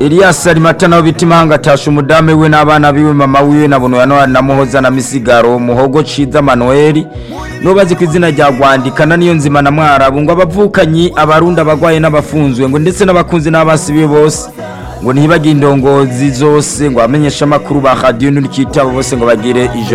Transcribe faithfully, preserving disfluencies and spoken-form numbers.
Elias Arimata nawe bitimanga tasha umudame we n'abana biwe mama wiwe nabono ya na Muhoza na Misigaro Muhogo Ciza Manuel no bazi kwizina rya Gwandikana niyo nzima na Mwarabu ngo abavukanyi abarunda abagwaye n'abafunzwe ngo ndetse n'abakunzi n'abasibiye bose ngo ntibagindongozi zose ngo amenyesha makuru ba radio n'ikitabo bose ngo bagire ijoro